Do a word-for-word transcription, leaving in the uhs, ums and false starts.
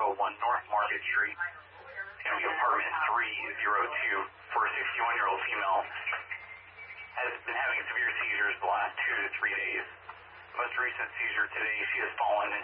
oh one North Market Street. And we apartment three oh two for a sixty-one-year-old female. Has been having severe seizures the last two to three days. Most recent seizure today, she has fallen and